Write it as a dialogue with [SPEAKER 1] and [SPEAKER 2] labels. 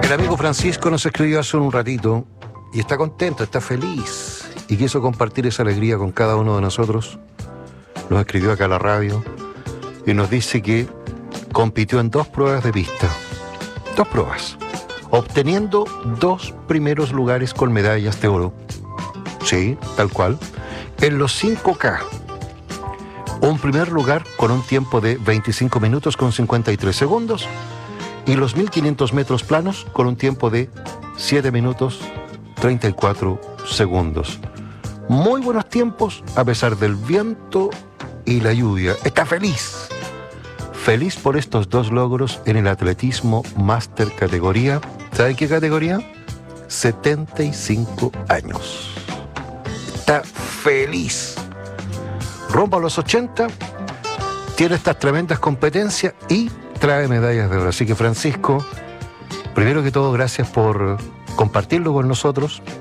[SPEAKER 1] El amigo Francisco nos escribió hace un ratito y está contento, está feliz y quiso compartir esa alegría con cada uno de nosotros. Nos escribió acá a la radio y nos dice que compitió en 2 pruebas de pista. 2 pruebas, obteniendo 2 primeros lugares con medallas de oro. Sí, tal cual. En los 5K, un primer lugar con un tiempo de 25 minutos con 53 segundos y los 1500 metros planos con un tiempo de 7 minutos 34 segundos. Muy buenos tiempos a pesar del viento y la lluvia. Está feliz. Feliz por estos 2 logros en el atletismo máster categoría. ¿Sabe qué categoría? 75 años. Está feliz. Rompa los 80, tiene estas tremendas competencias y trae medallas de oro. Así que Francisco, primero que todo, gracias por compartirlo con nosotros.